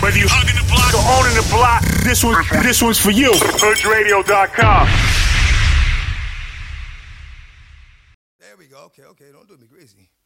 Whether you hugging the block or owning the block, this one's for you. HoodsRadio.com. There we go. Okay. Don't do me crazy.